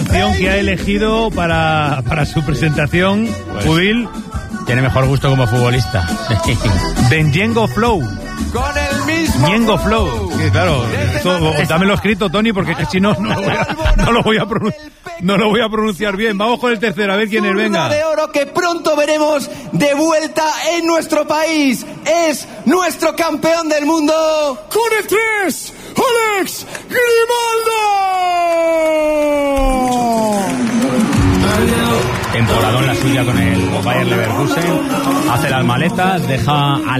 canción que ha elegido para su presentación, pues, Pudil. Tiene mejor gusto como futbolista. De Ñengo Flow. Con el mismo Ñengo Flow. Sí, claro. Dámelo escrito, Tony, porque si no lo voy a pronunciar bien. Vamos con el tercero, a ver quién es, venga. De oro que pronto veremos de vuelta en nuestro país. Es nuestro campeón del mundo. Con el 3, Alex Grimaldo. Temporadón la suya con el Bayer Leverkusen. Hace las maletas, deja al